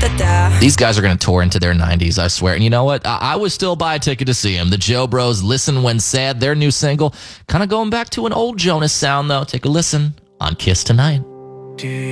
These guys are going to tour into their 90s, I swear. And you know what? I would still buy a ticket to see them. The Joe Bros, Listen When Sad, their new single. Kind of going back to an old Jonas sound, though. Take a listen on Kiss Tonight.